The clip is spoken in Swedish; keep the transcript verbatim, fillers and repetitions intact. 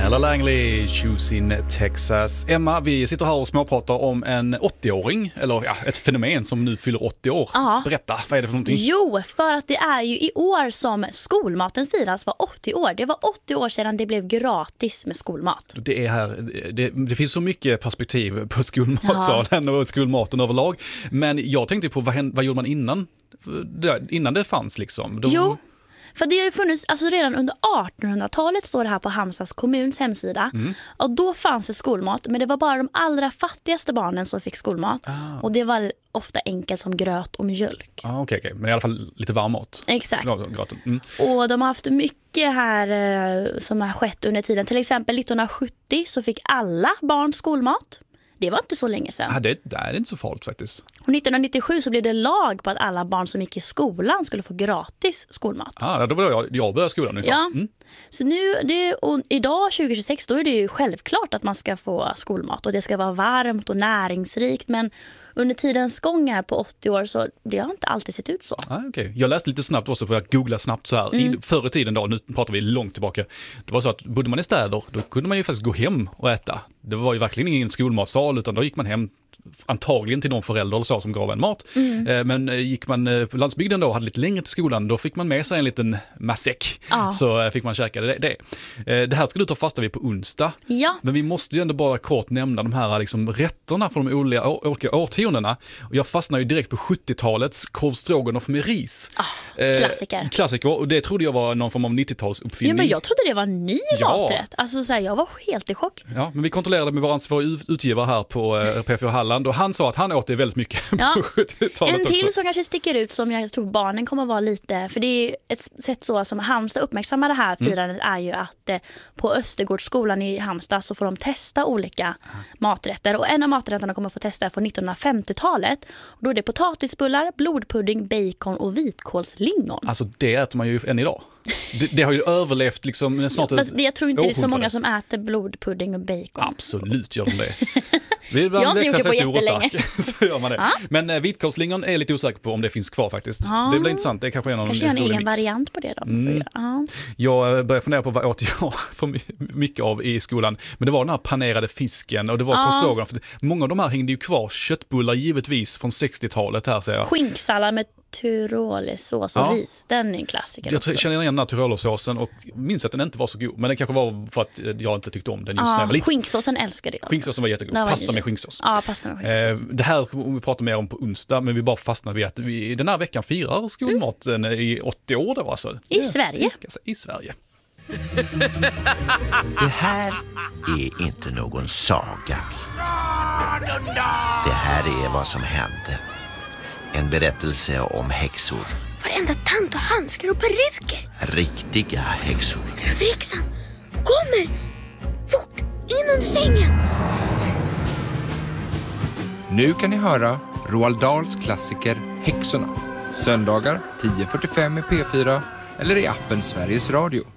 Ella Langley, Choosing Texas. Emma, vi sitter här och småpratar om en åttioåring, eller ja, ett fenomen som nu fyller åttio år. Ja. Berätta, vad är det för någonting? Jo, för att det är ju i år som skolmaten firas var åttio år. Det var åttio år sedan det blev gratis med skolmat. Det är här, det, det finns så mycket perspektiv på skolmatsalen ja. och skolmaten överlag. Men jag tänkte på, vad, vad gjorde man innan? Innan det fanns liksom? Då... Jo. För det har ju funnits, alltså redan under artonhundratalet står det här på Halmstads kommuns hemsida. Mm. Och då fanns det skolmat, men det var bara de allra fattigaste barnen som fick skolmat. Ah. Och det var ofta enkelt som gröt och mjölk. Ah, Okej, okay, okay. Men i alla fall lite varm mat. Exakt. Mm. Och de har haft mycket här eh, som har skett under tiden. Till exempel nittonhundrasjuttio så fick alla barn skolmat. Det var inte så länge sedan. Ja, det, det är inte så farligt faktiskt. Och nittonhundranittiosju så blev det lag på att alla barn som gick i skolan skulle få gratis skolmat. Ja, ah, då var jag, jag började skolan ungefär. Ja, mm. så nu, det, och idag tjugohundratjugosex då är det ju självklart att man ska få skolmat. Och det ska vara varmt och näringsrikt, men under tidens gång här på åttio år så det har inte alltid sett ut så. Ah, okay. Jag läste lite snabbt också för att googla snabbt så här. Mm. I, förr i tiden då, nu pratar vi långt tillbaka. Det var så att bodde man i städer, då kunde man ju faktiskt gå hem och äta. Det var ju verkligen ingen skolmatsal, utan då gick man hem antagligen till någon förälder eller så som gav en mat. Mm. Men gick man på landsbygden då och hade lite längre till skolan, då fick man med sig en liten matsäck. Ja. Så fick man käka det, det. Det här ska du ta fasta vid på onsdag. Ja. Men vi måste ju ändå bara kort nämna de här liksom rätterna från de olika, olika årtiondena. Och jag fastnar ju direkt på sjuttiotalets korv stroganoff med ris. Oh, klassiker. Eh, klassiker. Och det trodde jag var någon form av nittiotalsuppfinning. uppfinning. Ja, men jag trodde det var ny ja. maträtt. Alltså så här, jag var helt i chock. Ja, men vi kontrollerade med vår ansvariga utgivare här på eh, P fyra Halland. Och han sa att han åt det väldigt mycket ja. på sjuttiotalet En till också. som kanske sticker ut som jag tror barnen kommer att vara lite, för det är ett sätt så som Halmstad uppmärksammar det här firandet mm. är ju att eh, på Östergårdsskolan i Halmstad så får de testa olika mm. maträtter. Och en av maträtterna kommer att få testa från nittonhundrafemtiotalet. Och då är det potatisbullar, blodpudding, bacon och vitkålslingon. Alltså det äter man ju än idag. Det, det har ju överlevt liksom snart. Ja, det, jag tror inte det är så många som äter blodpudding och bacon. Absolut gör de det. Vi jag har inte gjort det på jättelänge. Så gör man det. Ja. Men eh, vitkålslingon är jag lite osäker på om det finns kvar faktiskt. Ja. Det blir intressant. Det är kanske är någon kanske en egen mix. variant på det då. Mm. Ja. Jag började fundera på vad åt jag för mycket av i skolan. Men det var den här panerade fisken och det var ja. korvstroganoff. Många av de här hängde ju kvar. Köttbullar givetvis från sextiotalet här ser jag. Skinksallad med Tyrolersås och ja. ris. Den är en klassiker. Jag också. känner igen den här Tyrolersåsen och minns att den inte var så god. Men det kanske var för att jag inte tyckte om den just ja, när jag var liten. Skinksåsen älskade jag. Skinksåsen var jättegod. Var pasta med skinksås. Ja, pasta med skinksås. Eh, det här kommer vi prata mer om på onsdag, men vi bara fastnar vid att vi den här veckan firar skolmaten mm. i åttio år. Då, alltså. I det, Sverige. I Sverige. Det här är inte någon saga. Det här är vad som hände. En berättelse om häxor. Varenda tant och handskar och peruker. Riktiga häxor. Överhäxan kommer! Fort! In under sängen! Nu kan ni höra Roald Dahls klassiker Häxorna. Söndagar tio fyrtiofem i P fyra eller i appen Sveriges Radio.